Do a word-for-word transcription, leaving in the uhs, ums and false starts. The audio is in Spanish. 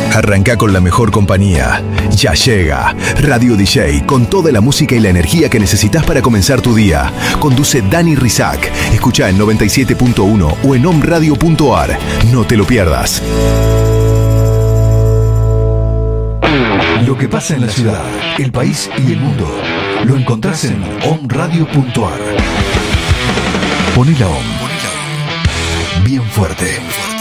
Arranca con la mejor compañía. Ya llega Radio D J con toda la música y la energía que necesitas para comenzar tu día. Conduce Dani Rizak. Escucha en noventa y siete punto uno o en omradio punto ar. No te lo pierdas. Lo que pasa en la ciudad, el país y el mundo lo encontrás en omradio punto ar. Poné la O M bien fuerte.